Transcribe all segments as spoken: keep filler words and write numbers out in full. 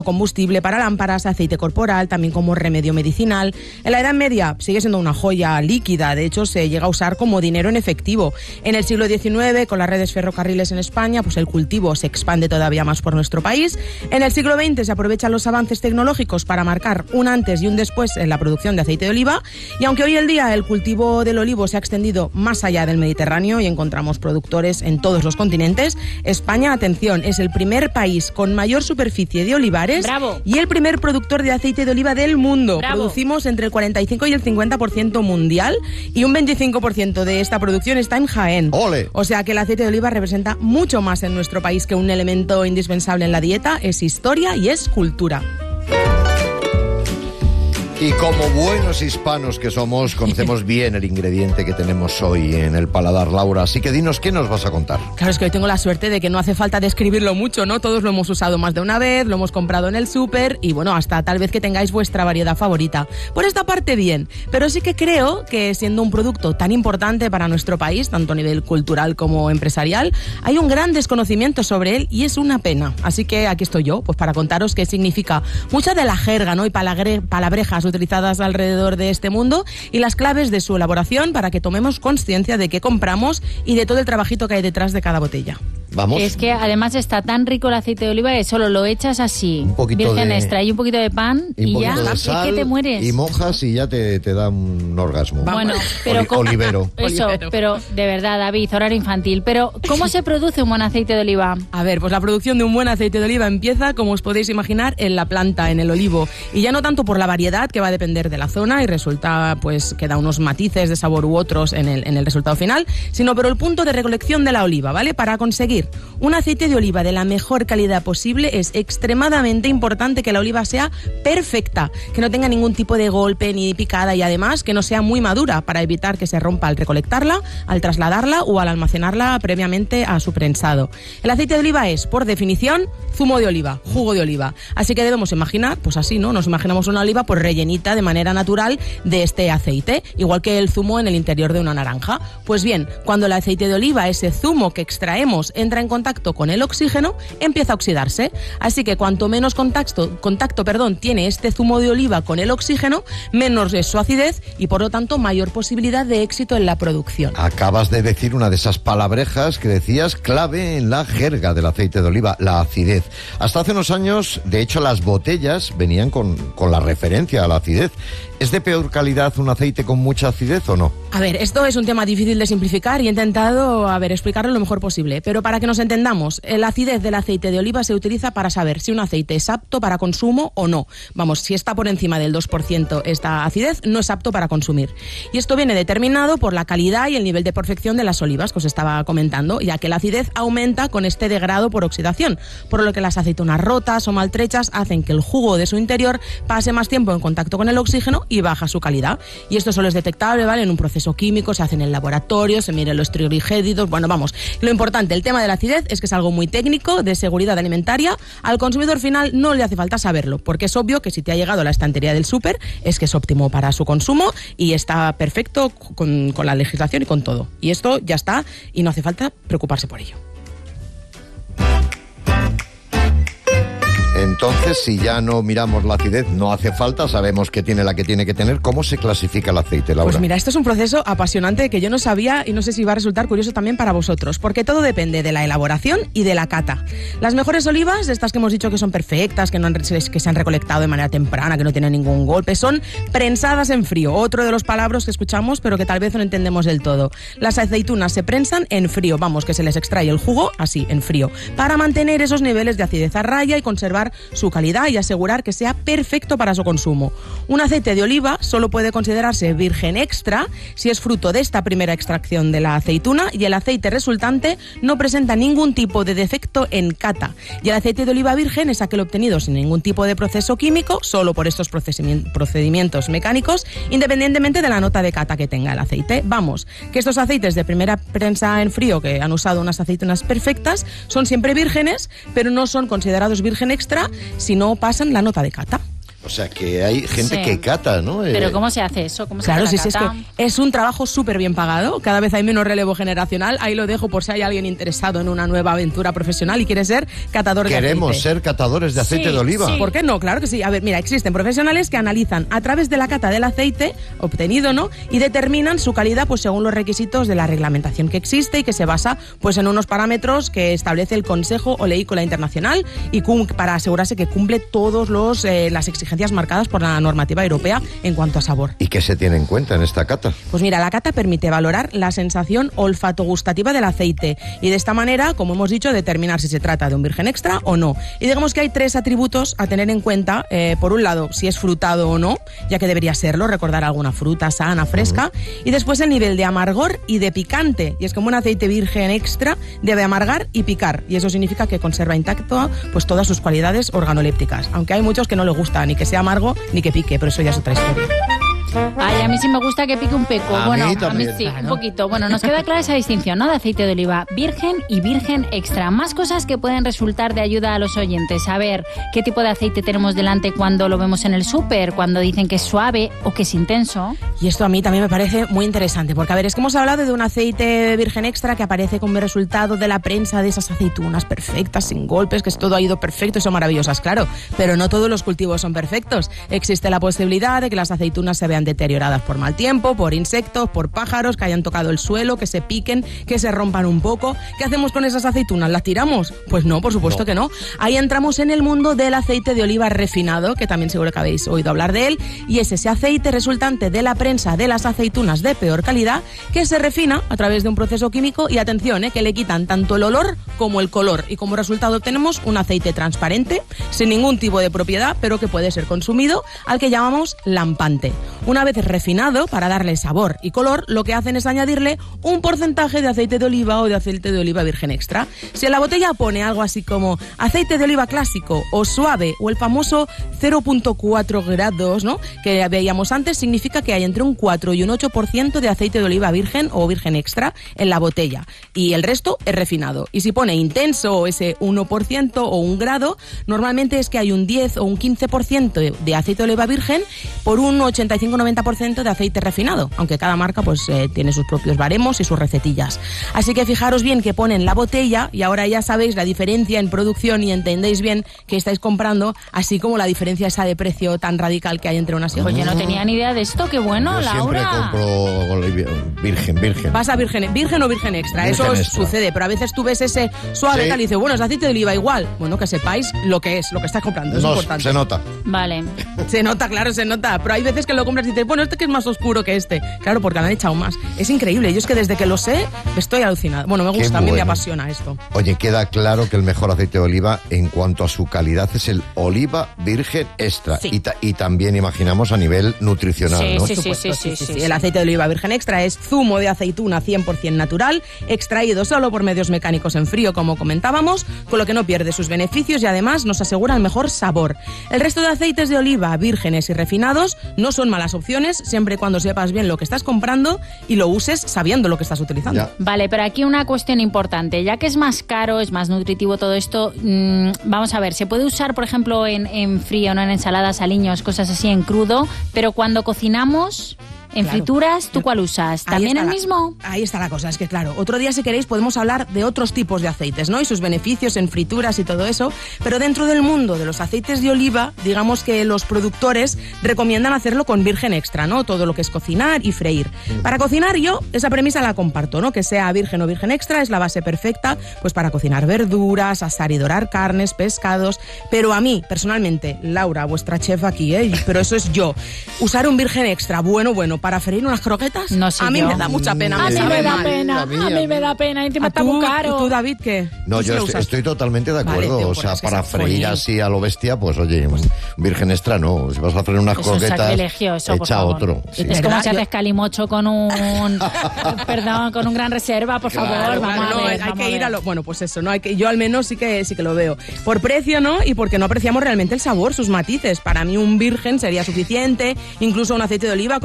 combustible para lámparas, aceite corporal, también como remedio medicinal. En la Edad Media sigue siendo una joya líquida, de hecho se llega a usar como dinero en efectivo. En el siglo diecinueve, con las redes ferrocarriles en España, pues el cultivo se expande todavía más por nuestro país. En el siglo veinte se aprovechan los avances tecnológicos para marcar un antes y un después en la producción de aceite de oliva, y aunque hoy en día el cultivo del olivo se ha extendido más allá del Mediterráneo y encontramos productores en todos los continentes, España, atención, es el primer país con mayor superficie de olivares. Bravo. Y el primer productor de aceite de oliva del mundo. Bravo. Producimos entre el cuarenta y cinco y el cincuenta por ciento mundial, y un veinticinco por ciento de esta producción está en Jaén. ¡Ole! O sea que el aceite de oliva representa mucho más en nuestro país que un elemento indispensable en la dieta. Es historia y es cultura. Y como buenos hispanos que somos, conocemos bien el ingrediente que tenemos hoy en el paladar, Laura. Así que dinos, ¿qué nos vas a contar? Claro, es que hoy tengo la suerte de que no hace falta describirlo mucho, ¿no? Todos lo hemos usado más de una vez, lo hemos comprado en el súper y, bueno, hasta tal vez que tengáis vuestra variedad favorita. Por esta parte, bien. Pero sí que creo que, siendo un producto tan importante para nuestro país, tanto a nivel cultural como empresarial, hay un gran desconocimiento sobre él y es una pena. Así que aquí estoy yo, pues para contaros qué significa mucha de la jerga, ¿no? Y palagre- palabrejas utilizadas alrededor de este mundo y las claves de su elaboración para que tomemos conciencia de qué compramos y de todo el trabajito que hay detrás de cada botella. Vamos. Es que además está tan rico el aceite de oliva que solo lo echas así, Un poquito virgen de- extra y un poquito de pan Y un y ya, poquito de es sal que te mueres. y mojas y ya te, te da un orgasmo. Bueno, pero Oli- ¿cómo- olivero. Eso, Olivero. pero de verdad, David, horario infantil. Pero ¿cómo se produce un buen aceite de oliva? A ver, pues la producción de un buen aceite de oliva empieza, como os podéis imaginar, en la planta, en el olivo. Y ya no tanto por la variedad, que va a depender de la zona y resulta, pues, que da unos matices de sabor u otros en el, en el resultado final, sino por el punto de recolección de la oliva, ¿vale? Para conseguir un aceite de oliva de la mejor calidad posible es extremadamente importante que la oliva sea perfecta, que no tenga ningún tipo de golpe ni picada y además que no sea muy madura para evitar que se rompa al recolectarla, al trasladarla o al almacenarla previamente a su prensado. El aceite de oliva es, por definición, zumo de oliva, jugo de oliva. Así que debemos imaginar, pues así, ¿no? Nos imaginamos una oliva pues rellenita de manera natural de este aceite, igual que el zumo en el interior de una naranja. Pues bien, cuando el aceite de oliva, ese zumo que extraemos, entra en contacto con el oxígeno, empieza a oxidarse. Así que cuanto menos contacto, contacto perdón, tiene este zumo de oliva con el oxígeno, menos es su acidez y por lo tanto mayor posibilidad de éxito en la producción. Acabas de decir una de esas palabrejas que decías clave en la jerga del aceite de oliva, la acidez. Hasta hace unos años, de hecho, las botellas venían con, con la referencia a la acidez. ¿Es de peor calidad un aceite con mucha acidez o no? A ver, esto es un tema difícil de simplificar y he intentado, a ver, explicarlo lo mejor posible. Pero para que nos entendamos, la acidez del aceite de oliva se utiliza para saber si un aceite es apto para consumo o no. Vamos, si está por encima del dos por ciento esta acidez, no es apto para consumir. Y esto viene determinado por la calidad y el nivel de perfección de las olivas que os estaba comentando, ya que la acidez aumenta con este degrado por oxidación, por lo que las aceitunas rotas o maltrechas hacen que el jugo de su interior pase más tiempo en contacto con el oxígeno y baja su calidad. Y esto solo es detectable, ¿vale? En un proceso químico, se hace en el laboratorio, se miran los triglicéridos, bueno, vamos. Lo importante, el tema de la acidez, es que es algo muy técnico, de seguridad alimentaria. Al consumidor final no le hace falta saberlo, porque es obvio que si te ha llegado a la estantería del súper, es que es óptimo para su consumo y está perfecto con, con la legislación y con todo. Y esto ya está y no hace falta preocuparse por ello. Entonces, si ya no miramos la acidez, no hace falta, sabemos que tiene la que tiene que tener. ¿Cómo se clasifica el aceite, Laura? Pues mira, esto es un proceso apasionante que yo no sabía y no sé si va a resultar curioso también para vosotros, porque todo depende de la elaboración y de la cata. Las mejores olivas, estas que hemos dicho que son perfectas, que, no han, que se han recolectado de manera temprana, que no tienen ningún golpe, son prensadas en frío. Otro de los palabras que escuchamos, pero que tal vez no entendemos del todo. Las aceitunas se prensan en frío, vamos, que se les extrae el jugo así, en frío, para mantener esos niveles de acidez a raya y conservar su calidad y asegurar que sea perfecto para su consumo. Un aceite de oliva solo puede considerarse virgen extra si es fruto de esta primera extracción de la aceituna y el aceite resultante no presenta ningún tipo de defecto en cata. Y el aceite de oliva virgen es aquel obtenido sin ningún tipo de proceso químico, solo por estos procedimientos mecánicos, independientemente de la nota de cata que tenga el aceite. Vamos, que estos aceites de primera prensa en frío, que han usado unas aceitunas perfectas, son siempre vírgenes, pero no son considerados virgen extra si no pasan la nota de cata. O sea, que hay gente Sí. que cata, ¿no? Pero Eh, ¿cómo se hace eso? ¿Cómo se Claro, hace sí, la sí, es cata? que es un trabajo súper bien pagado. Cada vez hay menos relevo generacional. Ahí lo dejo por si hay alguien interesado en una nueva aventura profesional y quiere ser catador de Queremos aceite. ser catadores de aceite Sí, de oliva. sí. ¿Por qué no? Claro que sí. A ver, mira, existen profesionales que analizan a través de la cata del aceite obtenido, ¿no? Y determinan su calidad pues según los requisitos de la reglamentación que existe y que se basa pues en unos parámetros que establece el Consejo Oleícola Internacional y cum- para asegurarse que cumple todos los eh, las exigencias marcadas por la normativa europea en cuanto a sabor. ¿Y qué se tiene en cuenta en esta cata? Pues mira, la cata permite valorar la sensación olfato-gustativa del aceite y de esta manera, como hemos dicho, determinar si se trata de un virgen extra o no. Y digamos que hay tres atributos a tener en cuenta. Eh, por un lado, si es frutado o no, ya que debería serlo, recordar alguna fruta sana, fresca. Uh-huh. Y después el nivel de amargor y de picante. Y es como un aceite virgen extra debe amargar y picar. Y eso significa que conserva intacto pues todas sus cualidades organolépticas. Aunque hay muchos que no les gusta ni que sea amargo ni que pique, pero eso ya es otra historia. Ay, a mí sí me gusta que pique un peco. A bueno, mí a mí también. sí, Claro. un poquito. Bueno, nos queda clara esa distinción, ¿no? De aceite de oliva virgen y virgen extra. Más cosas que pueden resultar de ayuda a los oyentes. A ver, ¿qué tipo de aceite tenemos delante cuando lo vemos en el súper? Cuando dicen que es suave o que es intenso. Y esto a mí también me parece muy interesante, porque a ver, es que hemos hablado de un aceite virgen extra que aparece como resultado de la prensa de esas aceitunas perfectas, sin golpes, que todo ha ido perfecto y son maravillosas, claro, pero no todos los cultivos son perfectos. Existe la posibilidad de que las aceitunas se vean deterioradas por mal tiempo, por insectos, por pájaros, que hayan tocado el suelo, que se piquen, que se rompan un poco. ¿Qué hacemos con esas aceitunas? ¿Las tiramos? Pues no, por supuesto No. que no. Ahí entramos en el mundo del aceite de oliva refinado, que también seguro que habéis oído hablar de él, y es ese aceite resultante de la prensa de las aceitunas de peor calidad que se refina a través de un proceso químico y atención, eh, que le quitan tanto el olor como el color y como resultado obtenemos un aceite transparente, sin ningún tipo de propiedad, pero que puede ser consumido, al que llamamos lampante. Una vez refinado, para darle sabor y color, lo que hacen es añadirle un porcentaje de aceite de oliva o de aceite de oliva virgen extra. Si en la botella pone algo así como aceite de oliva clásico o suave o el famoso cero punto cuatro grados, ¿no?, que veíamos antes, significa que hay entre un cuatro y un ocho por ciento de aceite de oliva virgen o virgen extra en la botella y el resto es refinado. Y si pone intenso ese uno por ciento o un grado, normalmente es que hay un diez o un quince por ciento de aceite de oliva virgen por un ochenta y cinco a noventa por ciento de aceite refinado, aunque cada marca pues eh, tiene sus propios baremos y sus recetillas. Así que fijaros bien que pone en la botella y ahora ya sabéis la diferencia en producción y entendéis bien que estáis comprando, así como la diferencia esa de precio tan radical que hay entre unas y otras. Pues yo no tenía ni idea de esto, qué bueno, Yo siempre Laura. compro oliva- virgen, virgen. Vas a virgen, virgen o virgen extra, Virgen eso extra. sucede, pero a veces tú ves ese suave Sí. tal y dices, bueno, es aceite de oliva igual. Bueno, que sepáis lo que es, lo que estás comprando, es No, importante. se nota. Vale. Se nota, claro, se nota, pero hay veces que lo compras y dices, bueno, este que es más oscuro que este. Claro, porque le han echado más. Es increíble, yo es que desde que lo sé estoy alucinada. Bueno, me Qué gusta, a mí me bueno. apasiona esto. Oye, queda claro que el mejor aceite de oliva en cuanto a su calidad es el oliva virgen extra. Sí. Y, ta- y también imaginamos a nivel nutricional, Sí, ¿no? sí, sí, Supuesto, sí, sí, sí. El aceite de oliva virgen extra es zumo de aceituna cien por ciento natural, extraído solo por medios mecánicos en frío, como comentábamos, con lo que no pierde sus beneficios y además nos asegura el mejor sabor. El resto de aceites de oliva vírgenes y refinados no son malas opciones, siempre y cuando sepas bien lo que estás comprando y lo uses sabiendo lo que estás utilizando. Ya. Vale, pero aquí una cuestión importante. Ya que es más caro, es más nutritivo todo esto, mmm, vamos a ver, ¿se puede usar, por ejemplo, en, en frío, no en ensaladas, aliños, cosas así, en crudo? Pero cuando cocinamos, en Claro. frituras, ¿tú cuál usas? Ahí ¿También está el la- mismo? Ahí está la cosa, es que claro, otro día si queréis podemos hablar de otros tipos de aceites, ¿no? Y sus beneficios en frituras y todo eso, pero dentro del mundo de los aceites de oliva, digamos que los productores recomiendan hacerlo con virgen extra, ¿no? Todo lo que es cocinar y freír. Para cocinar yo esa premisa la comparto, ¿no? Que sea virgen o virgen extra es la base perfecta pues para cocinar verduras, asar y dorar carnes, pescados, pero a mí personalmente, Laura, vuestra chef aquí, ¿eh? Pero eso es yo. Usar un virgen extra, bueno, bueno, para freír unas croquetas, No sé a mí yo. me da mucha pena. A me mí sabe me da mal. pena, a mí, a mí. me da pena, encima ¿A está tú, muy caro. ¿Tú, David, qué? No, ¿Tú sí yo lo est- usas? estoy totalmente de Vale, acuerdo. tío, o pues sea, es que para es freír jolín. así a lo bestia, pues oye, un virgen extra no. Si vas a hacer unas Es un croquetas, sacrilegio eso, por echa favor. otro. Sí. Es como ¿Verdad? si haces Yo- calimocho con un... perdón, con un gran reserva, por favor, Claro, vamos Claro, a no, ver. hay vamos que a ir ver. a lo bueno, pues eso, no hay que yo al menos sí que sí que lo veo. Por precio, ¿no? Y porque no apreciamos realmente el sabor, sus matices. Para mí un virgen sería suficiente, incluso un aceite de oliva con este porcentaje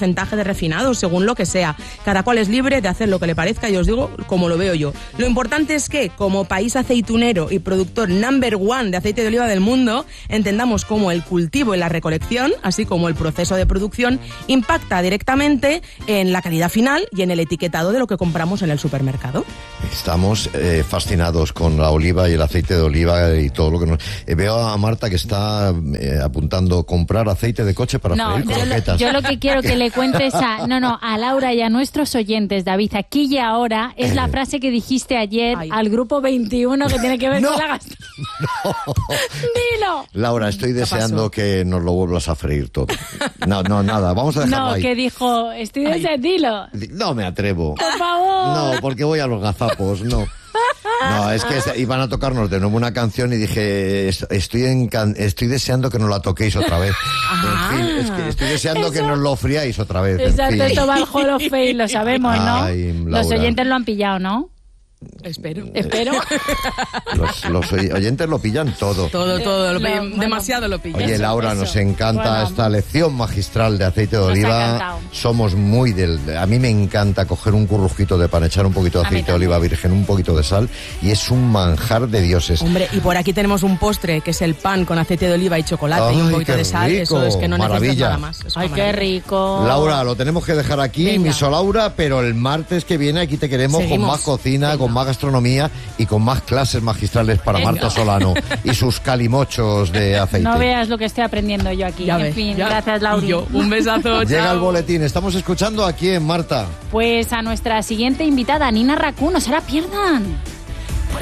porcentaje de refinados, según lo que sea. Cada cual es libre de hacer lo que le parezca, y os digo como lo veo yo. Lo importante es que, como país aceitunero y productor number one de aceite de oliva del mundo, entendamos cómo el cultivo y la recolección, así como el proceso de producción, impacta directamente en la calidad final y en el etiquetado de lo que compramos en el supermercado. Estamos eh, fascinados con la oliva y el aceite de oliva y todo lo que nos... Eh, veo a Marta que está eh, apuntando comprar aceite de coche para no, freír yo croquetas. Lo, yo lo que quiero que le cuentes a... No, no, a Laura y a nuestros oyentes, David, aquí y ahora, es la frase que dijiste ayer Ay. al grupo veintiuno que tiene que ver no, con la gastronomía. No. Dilo. Laura, estoy deseando que nos lo vuelvas a freír todo. No, no, nada, vamos a dejarlo no, ahí. No, que dijo, estoy deseando, dilo. No me atrevo. Por favor. No, porque voy a los gazapos, no. No, es que iban a tocarnos de nuevo una canción y dije, estoy en can- estoy deseando que nos la toquéis otra vez. Ah, en fin, es que estoy deseando eso, que nos lo friáis otra vez. Exacto, en fin. esto va al Hall of Fame, lo sabemos, ¿no? Ay, los oyentes lo han pillado, ¿no? Espero. Espero. Los, los oyentes lo pillan todo. Todo, todo. Lo pillan, bueno, demasiado lo pillan. Oye, Laura, eso. nos encanta Bueno. esta lección magistral de aceite de oliva. Somos muy del... A mí me encanta coger un currujito de pan, echar un poquito de aceite de oliva virgen, un poquito de sal, y es un manjar de dioses. Hombre, y por aquí tenemos un postre, que es el pan con aceite de oliva y chocolate. Ay, y un poquito de sal. Rico. Eso es que no Maravilla. necesitas nada más. Ay, qué rico. Laura, lo tenemos que dejar aquí, Venga. miso Laura, pero el martes que viene aquí te queremos Seguimos. con más cocina, Venga. con más gastronomía y con más clases magistrales para Venga. Marta Solano y sus calimochos de aceite. No veas lo que estoy aprendiendo yo aquí. Ya en ves, fin, ya. gracias, Laura. Y yo, un besazo. Llega chao. el boletín, estamos escuchando aquí en Marta. Pues a nuestra siguiente invitada, Nina Racú, no se la pierdan.